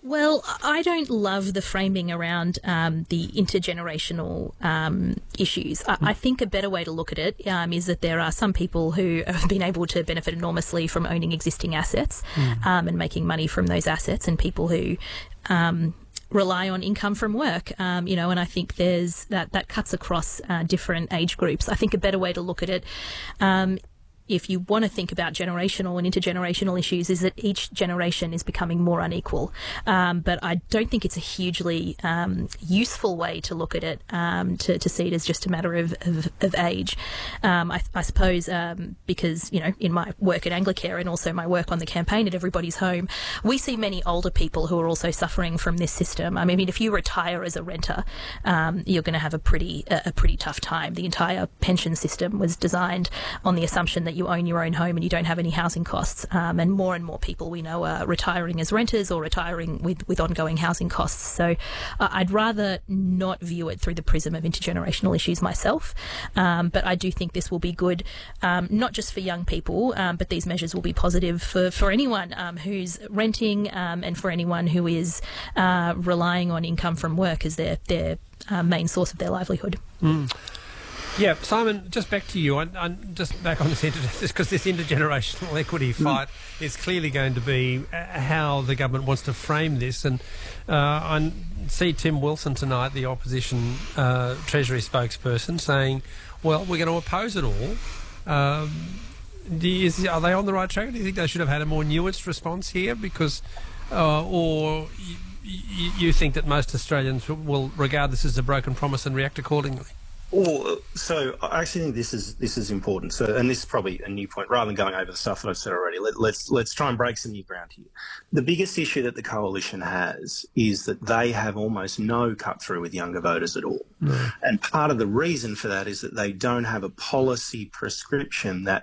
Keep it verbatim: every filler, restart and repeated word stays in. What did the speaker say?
Well, I don't love the framing around um, the intergenerational um, issues. I, I think a better way to look at it um, is that there are some people who have been able to benefit enormously from owning existing assets mm. um, and making money from those assets, and people who um, rely on income from work, um, you know, and I think there's that, that cuts across uh, different age groups. I think a better way to look at it um, if you want to think about generational and intergenerational issues, is that each generation is becoming more unequal. Um, but I don't think it's a hugely um, useful way to look at it, um, to, to see it as just a matter of, of, of age. Um, I, I suppose um, because, you know, in my work at Anglicare and also my work on the campaign at Everybody's Home, we see many older people who are also suffering from this system. I mean, if you retire as a renter, um, you're going to have a pretty, a, a pretty tough time. The entire pension system was designed on the assumption that you own your own home and you don't have any housing costs, um, and more and more people we know are retiring as renters or retiring with, with ongoing housing costs. So uh, I'd rather not view it through the prism of intergenerational issues myself, um, but I do think this will be good, um, not just for young people, um, but these measures will be positive for, for anyone um, who's renting um, and for anyone who is uh, relying on income from work as their, their uh, main source of their livelihood. Mm. Yeah, Simon, just back to you. I'm, I'm just back on this inter- because this intergenerational equity fight mm. is clearly going to be uh, how the government wants to frame this. And uh, I see Tim Wilson tonight, the opposition uh, Treasury spokesperson, saying, well, we're going to oppose it all. Um, do you, is, are they on the right track? Do you think they should have had a more nuanced response here? Because, uh, or you, you, you think that most Australians will regard this as a broken promise and react accordingly? Well, so I actually think this is this is important. So, and this is probably a new point. Rather than going over the stuff that I've said already, let, let's let's try and break some new ground here. The biggest issue that the coalition has is that they have almost no cut through with younger voters at all. No. And part of the reason for that is that they don't have a policy prescription that